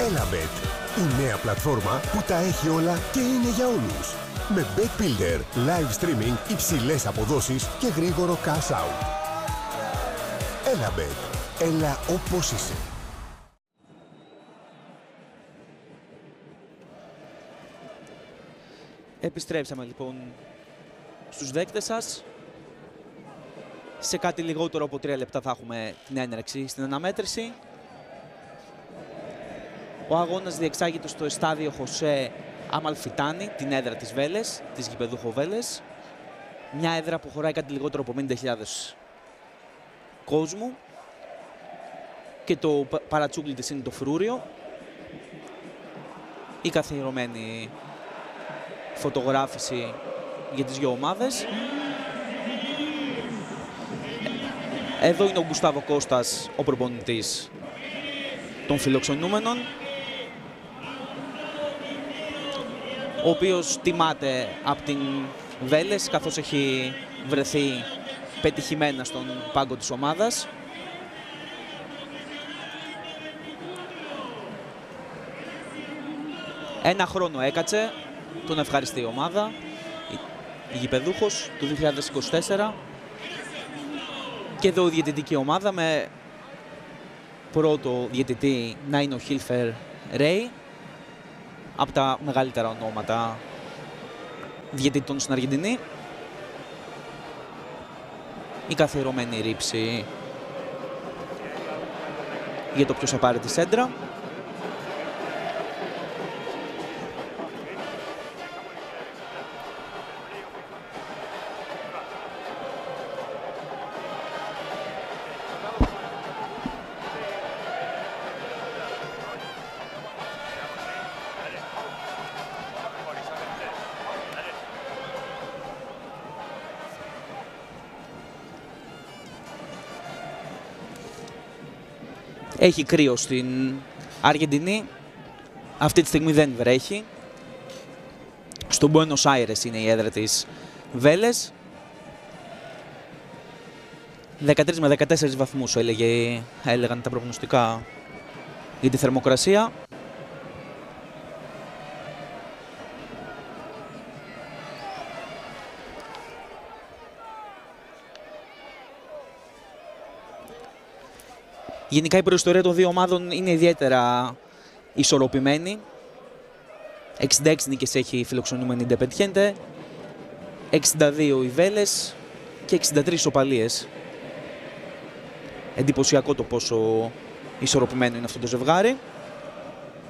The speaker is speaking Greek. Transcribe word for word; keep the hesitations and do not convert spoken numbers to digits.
Elabet, η νέα πλατφόρμα που τα έχει όλα και είναι για όλους. Με Bet Builder, live streaming, υψηλές αποδόσεις και γρήγορο cash out. Elabet, έλα όπως είσαι. Επιστρέψαμε λοιπόν στους δέκτες σας. Σε κάτι λιγότερο από τρία λεπτά θα έχουμε την έναρξη στην αναμέτρηση. Ο αγώνας διεξάγεται στο εστάδιο Χωσέ Αμαλφιτάνη, την έδρα της Βέλες, της γηπεδούχου Βέλες. Μια έδρα που χωράει κάτι λιγότερο από πενήντα χιλιάδες κόσμου. Και το παρατσούκλι της είναι το φρούριο. Η καθιερωμένη φωτογράφηση για τις δύο ομάδες. Εδώ είναι ο Γκουστάβο Κώστας, ο προπονητής των φιλοξενούμενων, ο οποίος τιμάται από την Βέλες, καθώς έχει βρεθεί πετυχημένα στον πάγκο της ομάδας. Ένα χρόνο έκατσε, τον ευχαριστεί η ομάδα, η γηπεδούχος του δύο χιλιάδες είκοσι τέσσερα. Και εδώ η διαιτητική ομάδα με πρώτο διαιτητή να είναι ο Χίλφερ Ρέι, από τα μεγαλύτερα ονόματα διαιτητών στην Αργεντινή. Η καθιερωμένη ρήψη για το ποιος θα πάρει τη σέντρα. Έχει κρύο στην Αργεντινή. Αυτή τη στιγμή δεν βρέχει. Στο Μπουένος Άιρες είναι η έδρα της Βέλες. δεκατρείς με δεκατέσσερις βαθμούς έλεγε, έλεγαν τα προγνωστικά για τη θερμοκρασία. Γενικά η προϊστορία των δύο ομάδων είναι ιδιαίτερα ισορροπημένη. εξήντα έξι νίκες έχει η φιλοξενούμενη Independiente, εξήντα δύο οι Βέλες και εξήντα τρεις ισοπαλίες. Εντυπωσιακό το πόσο ισορροπημένο είναι αυτό το ζευγάρι.